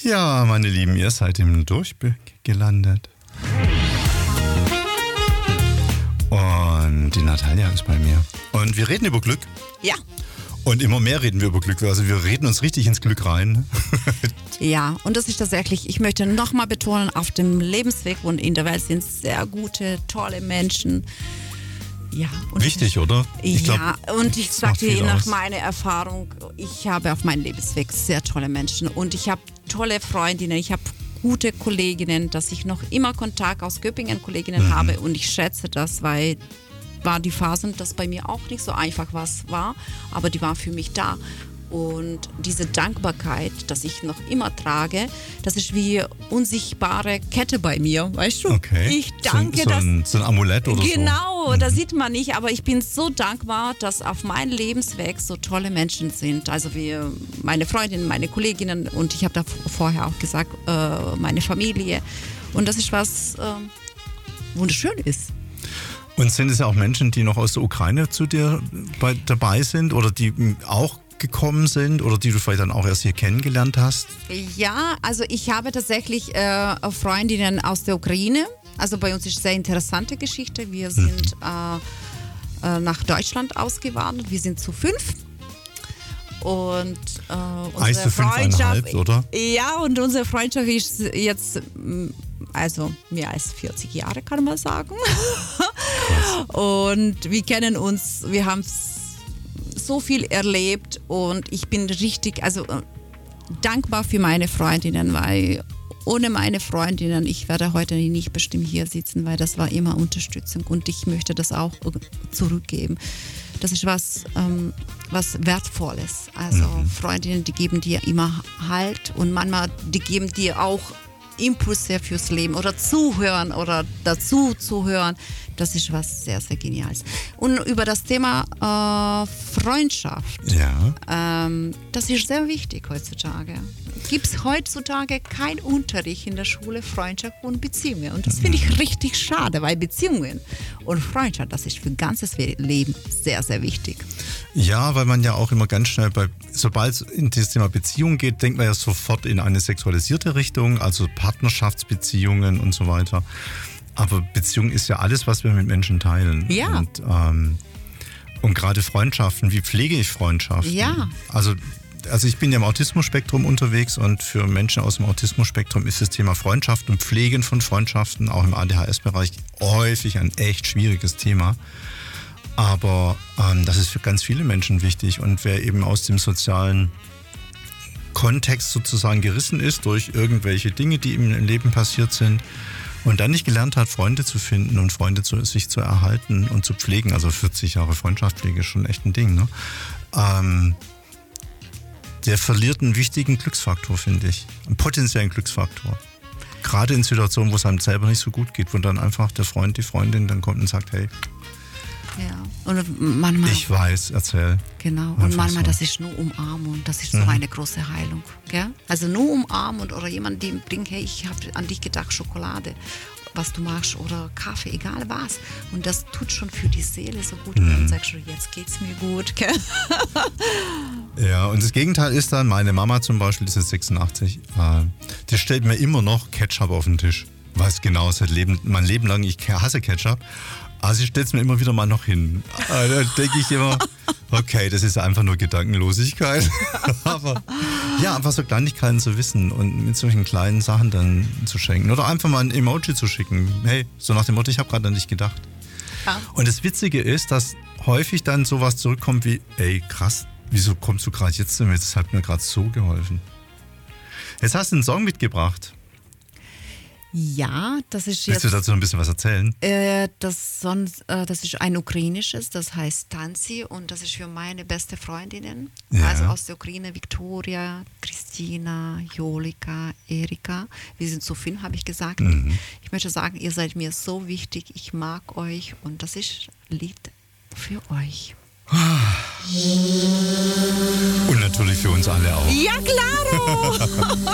Ja, meine Lieben, ihr seid im Durchblick gelandet. Und die Natalia ist bei mir. Und wir reden über Glück. Ja. Und immer mehr reden wir über Glück. Also wir reden uns richtig ins Glück rein. Ja, und das ist tatsächlich, ich möchte nochmal betonen, auf dem Lebensweg und in der Welt sind sehr gute, tolle Menschen. Ja, und wichtig, oder? Und ich sage dir nach meiner Erfahrung, ich habe auf meinem Lebensweg sehr tolle Menschen und ich habe tolle Freundinnen, ich habe gute Kolleginnen, dass ich noch immer Kontakt aus Göppingen Kolleginnen habe und ich schätze das, weil war die Phasen, dass bei mir auch nicht so einfach was war, aber die war für mich da. Und diese Dankbarkeit, dass ich noch immer trage, das ist wie unsichtbare Kette bei mir, weißt du? Okay. Ich danke, so ein Amulett oder so. Genau, das sieht man nicht, aber ich bin so dankbar, dass auf meinem Lebensweg so tolle Menschen sind. Also wie meine Freundinnen, meine Kolleginnen und ich habe da vorher auch gesagt, meine Familie. Und das ist was wunderschön ist. Und sind es auch Menschen, die noch aus der Ukraine zu dir dabei sind oder die auch gekommen sind oder die du vielleicht dann auch erst hier kennengelernt hast? Ja, also ich habe tatsächlich Freundinnen aus der Ukraine. Also bei uns ist eine sehr interessante Geschichte. Wir sind nach Deutschland ausgewandert. Wir sind zu 5. Und unsere Freundschaft, oder? Ja, und unsere Freundschaft ist jetzt also mehr als 40 Jahre, kann man sagen. Und wir kennen uns, wir haben so viel erlebt und ich bin richtig, dankbar für meine Freundinnen, weil ohne meine Freundinnen, ich werde heute nicht bestimmt hier sitzen, weil das war immer Unterstützung und ich möchte das auch zurückgeben. Das ist was Wertvolles. Also Freundinnen, die geben dir immer Halt und manchmal, die geben dir auch Impulse fürs Leben oder zuhören oder dazu zuhören. Das ist was sehr, sehr Geniales. Und über das Thema Freundschaft, das ist sehr wichtig heutzutage. Gibt es heutzutage keinen Unterricht in der Schule Freundschaft und Beziehungen. Und das finde ich richtig schade, weil Beziehungen und Freundschaft, das ist für ein ganzes Leben sehr, sehr wichtig. Ja, weil man ja auch immer ganz schnell, sobald es in das Thema Beziehung geht, denkt man ja sofort in eine sexualisierte Richtung, also Partnerschaftsbeziehungen und so weiter. Aber Beziehung ist ja alles, was wir mit Menschen teilen. Ja. Und gerade Freundschaften, wie pflege ich Freundschaften? Ja. Also ich bin ja im Autismus-Spektrum unterwegs und für Menschen aus dem Autismus-Spektrum ist das Thema Freundschaft und Pflegen von Freundschaften auch im ADHS-Bereich häufig ein echt schwieriges Thema. Aber das ist für ganz viele Menschen wichtig und wer eben aus dem sozialen Kontext sozusagen gerissen ist durch irgendwelche Dinge, die ihm im Leben passiert sind und dann nicht gelernt hat, Freunde zu finden und Freunde sich zu erhalten und zu pflegen, also 40 Jahre Freundschaftspflege ist schon echt ein Ding, ne? Der verliert einen wichtigen Glücksfaktor, finde ich. Einen potenziellen Glücksfaktor. Gerade in Situationen, wo es einem selber nicht so gut geht, wo dann einfach der Freund, die Freundin dann kommt und sagt, hey, ja. Und manchmal, ich weiß, erzähl. Genau, und manchmal, das ist nur Umarmung, das ist so eine große Heilung. Gell? Also nur umarmen oder jemand, der bringt, hey, ich habe an dich gedacht, Schokolade, was du magst oder Kaffee, egal was. Und das tut schon für die Seele so gut. Und dann sagst du, jetzt geht's mir gut. Gell? Ja, und das Gegenteil ist dann, meine Mama zum Beispiel, die ist jetzt 86, die stellt mir immer noch Ketchup auf den Tisch. Weiß genau, mein Leben lang, ich hasse Ketchup. Aber sie stellt es mir immer wieder mal noch hin. Da denke ich immer, okay, das ist einfach nur Gedankenlosigkeit. Aber ja, einfach so Kleinigkeiten zu wissen und mit solchen kleinen Sachen dann zu schenken. Oder einfach mal ein Emoji zu schicken. Hey, so nach dem Motto, ich habe gerade an dich gedacht. Ja. Und das Witzige ist, dass häufig dann sowas zurückkommt wie, ey, krass, wieso kommst du gerade jetzt damit? Das hat mir gerade so geholfen. Jetzt hast du einen Song mitgebracht. Ja, das ist jetzt... Willst du dazu noch ein bisschen was erzählen? Das ist ein ukrainisches, das heißt Tanzi und das ist für meine beste Freundinnen. Ja. Also aus der Ukraine, Viktoria, Christina, Jolika, Erika. Wir sind so viel, habe ich gesagt. Ich möchte sagen, ihr seid mir so wichtig, ich mag euch und das ist ein Lied für euch. Und natürlich für uns alle auch. Ja, klaro!